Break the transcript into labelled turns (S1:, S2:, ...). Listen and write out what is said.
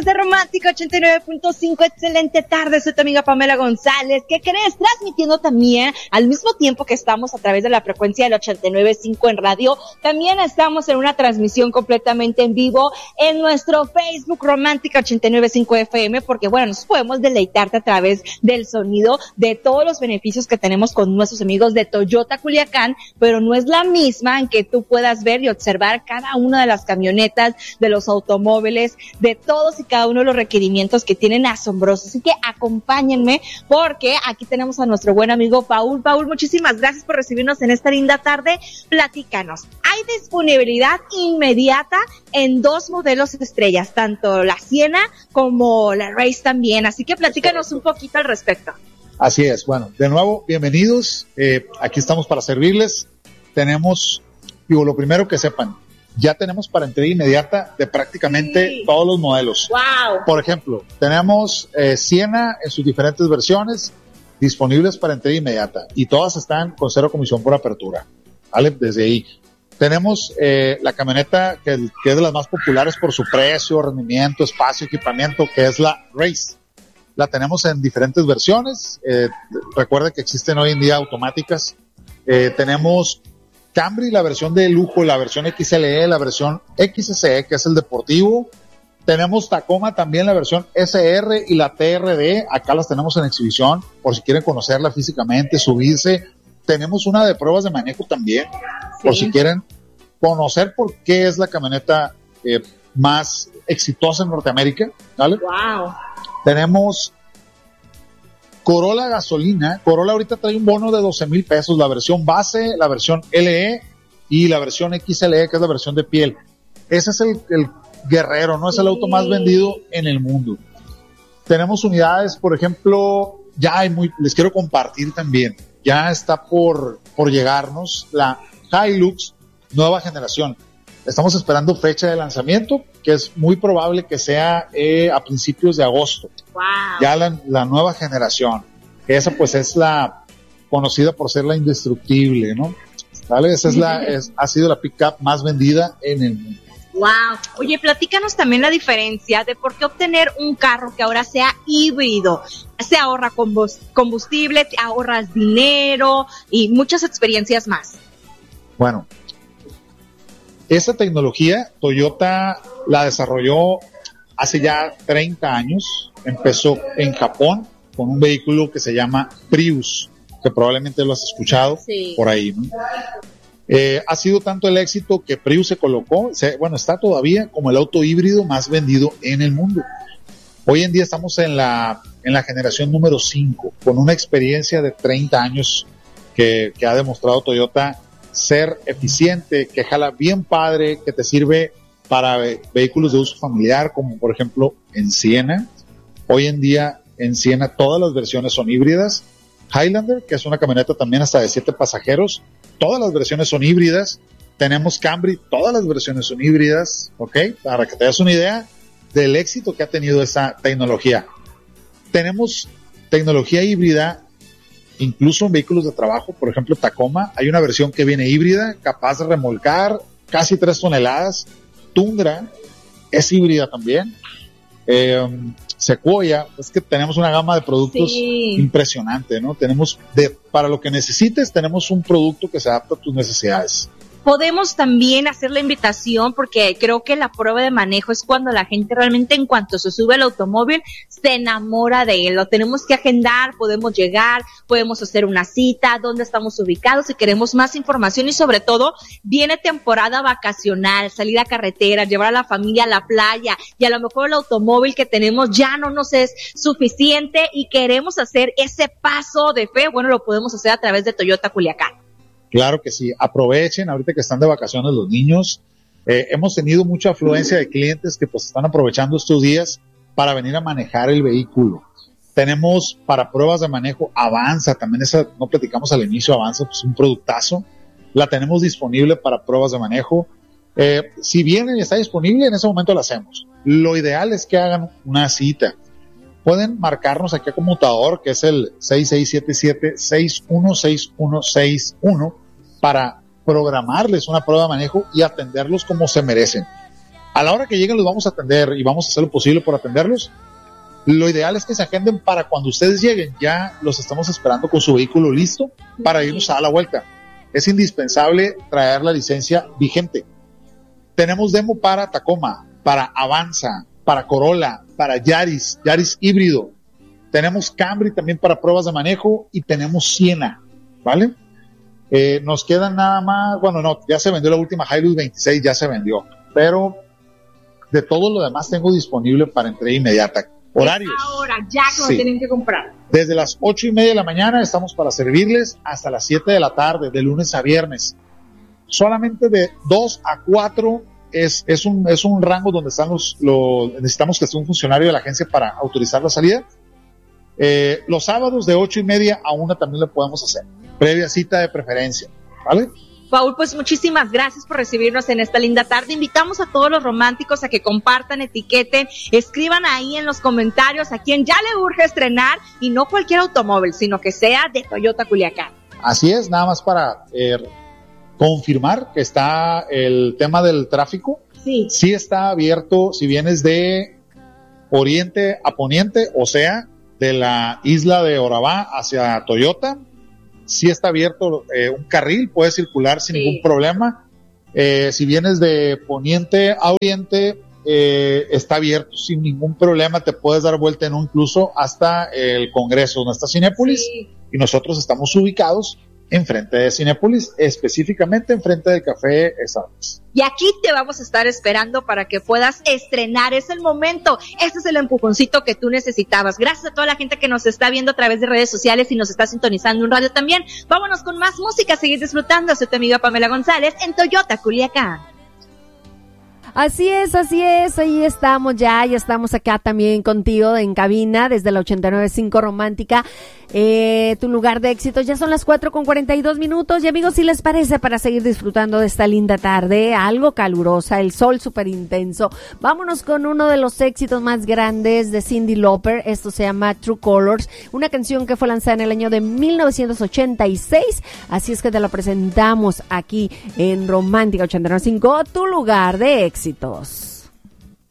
S1: amigos de Romántica 89.5, excelente tarde, soy tu amiga Pamela González. ¿Qué crees? Transmitiendo también al mismo tiempo que estamos a través de la frecuencia del 89.5 en radio, también estamos en una transmisión completamente en vivo en nuestro Facebook Romántica 89.5 FM, porque bueno, nos podemos deleitarte a través del sonido de todos los beneficios que tenemos con nuestros amigos de Toyota Culiacán, pero no es la misma en que tú puedas ver y observar cada una de las camionetas, de los automóviles, de todos y cada uno de los requerimientos que tienen asombrosos. Así que acompáñenme porque aquí tenemos a nuestro buen amigo Paul. Paul, muchísimas gracias por recibirnos en esta linda tarde. Platícanos. Hay disponibilidad inmediata en dos modelos estrellas, tanto la Siena como la Race también. Así que platícanos un poquito al respecto.
S2: Así es. Bueno, de nuevo, bienvenidos. Aquí estamos para servirles. Tenemos, lo primero que sepan, ya tenemos para entrega inmediata de prácticamente todos los modelos.
S1: Wow.
S2: Por ejemplo, tenemos Siena en sus diferentes versiones disponibles para entrega inmediata y todas están con 0 comisión por apertura, ¿vale? Desde ahí. Tenemos la camioneta que es de las más populares por su precio, rendimiento, espacio, equipamiento, que es la Race. La tenemos en diferentes versiones. Recuerda que existen hoy en día automáticas. Tenemos Camry, la versión de lujo, la versión XLE, la versión XSE, que es el deportivo. Tenemos Tacoma también, la versión SR y la TRD. Acá las tenemos en exhibición, por si quieren conocerla físicamente, subirse. Tenemos una de pruebas de manejo también, por si quieren conocer por qué es la camioneta más exitosa en Norteamérica, ¿vale?
S1: Wow.
S2: Tenemos Corolla gasolina. Corolla ahorita trae un bono de 12,000 pesos, la versión base, la versión LE y la versión XLE, que es la versión de piel. Ese es el guerrero, ¿no? Es el auto más vendido en el mundo. Tenemos unidades, por ejemplo, les quiero compartir también, ya está por llegarnos la Hilux nueva generación. Estamos esperando fecha de lanzamiento, que es muy probable que sea a principios de agosto.
S1: Wow.
S2: Ya la nueva generación. Esa pues es la conocida por ser la indestructible, ¿no? ¿Vale? Esa ha sido la pickup más vendida en el mundo.
S1: Wow. Oye, platícanos también la diferencia de por qué obtener un carro que ahora sea híbrido. Se ahorra combustible, te ahorras dinero y muchas experiencias más.
S2: Bueno, esta tecnología Toyota la desarrolló hace ya 30 años. Empezó en Japón con un vehículo que se llama Prius, que probablemente lo has escuchado por ahí, ¿no? Ha sido tanto el éxito que Prius se colocó, está todavía como el auto híbrido más vendido en el mundo. Hoy en día estamos en la generación número 5, con una experiencia de 30 años que ha demostrado Toyota ser eficiente, que jala bien padre, que te sirve para vehículos de uso familiar, como por ejemplo en Siena. Hoy en día en Siena todas las versiones son híbridas. Highlander, que es una camioneta también hasta de 7 pasajeros, todas las versiones son híbridas. Tenemos Camry, todas las versiones son híbridas, ¿ok? Para que te des una idea del éxito que ha tenido esa tecnología. Tenemos tecnología híbrida incluso en vehículos de trabajo. Por ejemplo, Tacoma, hay una versión que viene híbrida, capaz de remolcar casi 3 toneladas. Tundra es híbrida también. Sequoia, es que tenemos una gama de productos impresionante, ¿no? Para lo que necesites, tenemos un producto que se adapta a tus necesidades.
S1: Podemos también hacer la invitación, porque creo que la prueba de manejo es cuando la gente realmente, en cuanto se sube al automóvil, se enamora de él. Lo tenemos que agendar, podemos llegar, podemos hacer una cita, dónde estamos ubicados, si queremos más información, y sobre todo, viene temporada vacacional, salir a carretera, llevar a la familia a la playa, y a lo mejor el automóvil que tenemos ya no nos es suficiente y queremos hacer ese paso de fe. Bueno, lo podemos hacer a través de Toyota Culiacán.
S2: Claro que sí, aprovechen ahorita que están de vacaciones los niños. Hemos tenido mucha afluencia de clientes que pues están aprovechando estos días para venir a manejar el vehículo. Tenemos para pruebas de manejo Avanza, también esa no platicamos al inicio. Avanza, pues un productazo. La tenemos disponible para pruebas de manejo. Si viene y está disponible, en ese momento la hacemos. Lo ideal es que hagan una cita. Pueden marcarnos aquí a conmutador, que es el 6677-616161, para programarles una prueba de manejo y atenderlos como se merecen. A la hora que lleguen los vamos a atender y vamos a hacer lo posible por atenderlos. Lo ideal es que se agenden para cuando ustedes lleguen, ya los estamos esperando con su vehículo listo para irnos a dar la vuelta. Es indispensable traer la licencia vigente. Tenemos demo para Tacoma, para Avanza, para Corolla, para Yaris híbrido. Tenemos Camry también para pruebas de manejo y tenemos Siena, ¿vale? Nos quedan nada más, bueno, no, ya se vendió la última Hilux 26, ya se vendió, pero de todo lo demás tengo disponible para entrega inmediata. Horarios.
S1: Ahora, ya que lo tienen que comprar.
S2: Desde las 8:30 de la mañana estamos para servirles hasta las 7 de la tarde, de lunes a viernes. Solamente de 2 a 4 es un rango donde están necesitamos que esté un funcionario de la agencia para autorizar la salida. Los sábados de 8:30 a 1 también lo podemos hacer, previa cita de preferencia, ¿vale?
S1: Paul, pues muchísimas gracias por recibirnos en esta linda tarde. Invitamos a todos los románticos a que compartan, etiqueten, escriban ahí en los comentarios a quien ya le urge estrenar, y no cualquier automóvil, sino que sea de Toyota Culiacán.
S2: Así es, nada más para confirmar que está el tema del tráfico. Sí está abierto si vienes de oriente a poniente, o sea, de la isla de Orabá hacia Toyota. Sí está abierto un carril, puedes circular sin ningún problema. Si vienes de poniente a oriente, está abierto sin ningún problema, te puedes dar vuelta incluso hasta el Congreso, donde está Cinépolis, y nosotros estamos ubicados enfrente de Cinépolis, específicamente enfrente del Café Starbucks.
S1: Y aquí te vamos a estar esperando para que puedas estrenar. Es el momento. Este es el empujoncito que tú necesitabas. Gracias a toda la gente que nos está viendo a través de redes sociales y nos está sintonizando en radio también. Vámonos con más música, seguir disfrutando. Soy tu amiga Pamela González en Toyota Culiacán.
S3: Así es, ahí estamos ya estamos acá también contigo en cabina desde la 89.5 Romántica, tu lugar de éxitos. Ya son las 4:42 y amigos, si les parece, para seguir disfrutando de esta linda tarde, algo calurosa, el sol súper intenso, vámonos con uno de los éxitos más grandes de Cyndi Lauper. Esto se llama True Colors, una canción que fue lanzada en el año de 1986, así es que te la presentamos aquí en Romántica 89.5, tu lugar de éxitos.